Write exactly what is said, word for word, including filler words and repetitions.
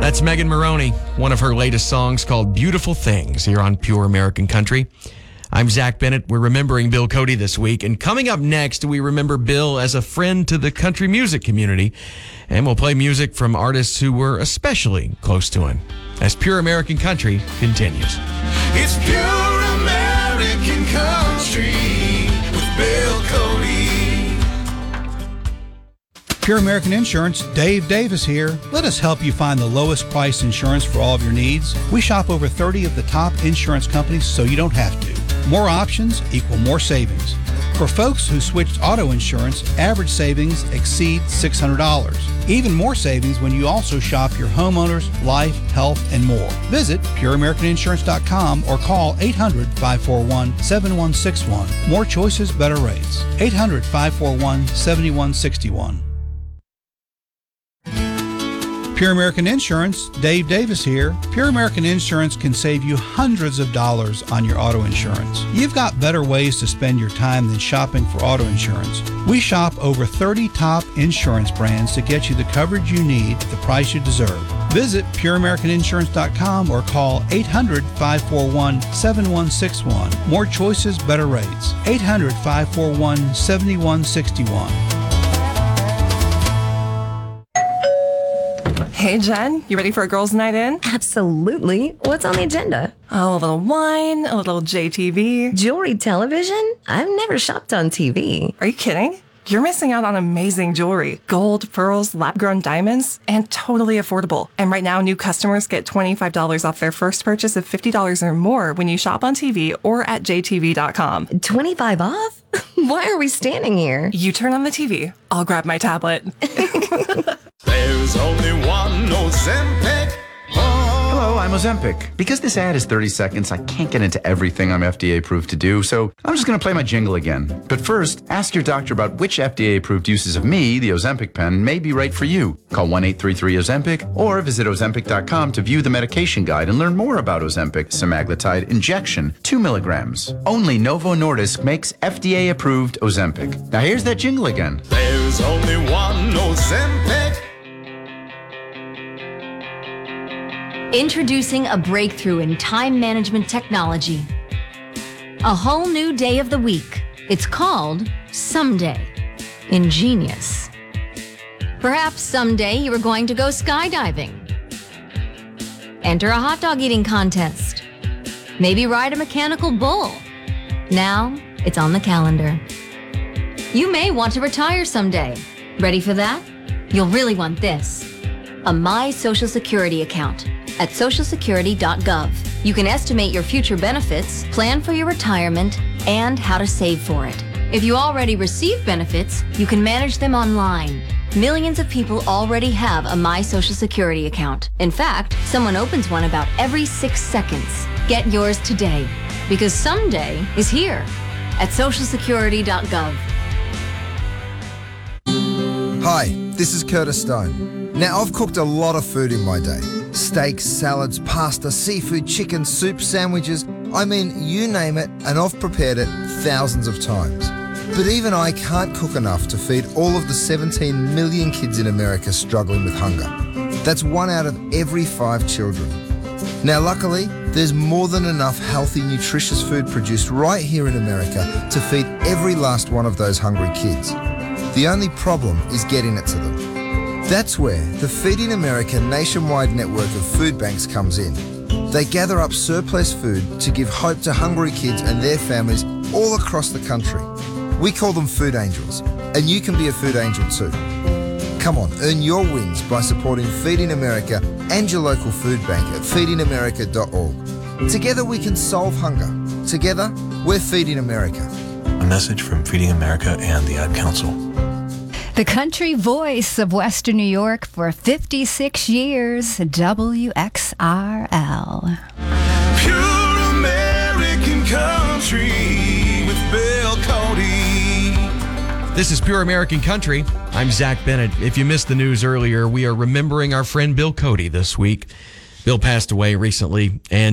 That's Megan Moroney, one of her latest songs called Beautiful Things here on Pure American Country. I'm Zach Bennett. We're remembering Bill Cody this week. And coming up next, we remember Bill as a friend to the country music community. And we'll play music from artists who were especially close to him as Pure American Country continues. It's Pure American Country with Bill Cody. Pure American Insurance, Dave Davis here. Let us help you find the lowest price insurance for all of your needs. We shop over thirty of the top insurance companies so you don't have to. More options equal more savings. For folks who switched auto insurance, average savings exceed six hundred dollars. Even more savings when you also shop your homeowners, life, health, and more. Visit pure american insurance dot com or call eight hundred, five four one, seven one six one. More choices, better rates. eight hundred, five four one, seven one six one. Pure American Insurance, Dave Davis here. Pure American Insurance can save you hundreds of dollars on your auto insurance. You've got better ways to spend your time than shopping for auto insurance. We shop over thirty top insurance brands to get you the coverage you need at the price you deserve. Visit pure american insurance dot com or call eight hundred, five four one, seven one six one. More choices, better rates. eight hundred, five four one, seven one six one. Hey, Jen, you ready for a girls' night in? Absolutely. What's on the agenda? Oh, a little wine, a little J T V. Jewelry television? I've never shopped on T V. Are you kidding? You're missing out on amazing jewelry. Gold, pearls, lab-grown diamonds, and totally affordable. And right now, new customers get twenty-five dollars off their first purchase of fifty dollars or more when you shop on T V or at j t v dot com. twenty-five off? Why are we standing here? You turn on the T V. I'll grab my tablet. There's only one Ozempic. Hello, I'm Ozempic. Because this ad is thirty seconds, I can't get into everything I'm F D A approved to do, so I'm just going to play my jingle again. But first, ask your doctor about which F D A approved uses of me, the Ozempic pen, may be right for you. Call one eight three three Ozempic or visit ozempic dot com to view the medication guide and learn more about Ozempic semaglutide injection, two milligrams. Only Novo Nordisk makes F D A approved Ozempic. Now here's that jingle again. There's only one Ozempic. Introducing a breakthrough in time management technology. A whole new day of the week. It's called Someday. Ingenious. Perhaps someday you are going to go skydiving. Enter a hot dog eating contest. Maybe ride a mechanical bull. Now it's on the calendar. You may want to retire someday. Ready for that? You'll really want this. A My Social Security account. At social security dot gov. You can estimate your future benefits, plan for your retirement, and how to save for it. If you already receive benefits, you can manage them online. Millions of people already have a My Social Security account. In fact, someone opens one about every six seconds. Get yours today, because someday is here at social security dot gov. Hi, this is Curtis Stone. Now, I've cooked a lot of food in my day. Steaks, salads, pasta, seafood, chicken, soup, sandwiches. I mean, you name it, and I've prepared it thousands of times. But even I can't cook enough to feed all of the seventeen million kids in America struggling with hunger. That's one out of every five children. Now, luckily, there's more than enough healthy, nutritious food produced right here in America to feed every last one of those hungry kids. The only problem is getting it to them. That's where the Feeding America nationwide network of food banks comes in. They gather up surplus food to give hope to hungry kids and their families all across the country. We call them food angels, and you can be a food angel too. Come on, earn your wins by supporting Feeding America and your local food bank at feeding america dot org. Together we can solve hunger. Together, we're Feeding America. A message from Feeding America and the Ad Council. The country voice of Western New York for fifty-six years, W X R L. Pure American Country with Bill Cody. This is Pure American Country. I'm Zach Bennett. If you missed the news earlier, we are remembering our friend Bill Cody this week. Bill passed away recently, and